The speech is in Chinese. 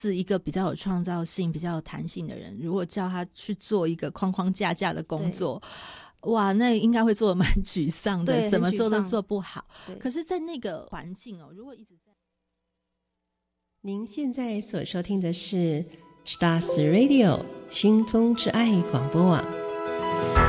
是一个比较有创造性比较有弹性的人，如果叫他去做一个框框架架的工作，哇，那应该会做得蛮沮丧的，怎么做都做不好。可是在那个环境如果一直在。 您现在所收听的是 Stars Radio 心中之爱广播网。